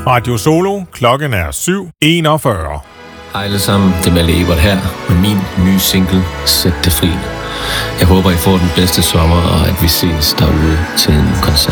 Radio Solo, klokken er 7:41. Hej alle sammen, det er Malle Ebert her med min nye single, Sæt det fri. Jeg håber, I får den bedste sommer, og at vi ses derude til en koncert.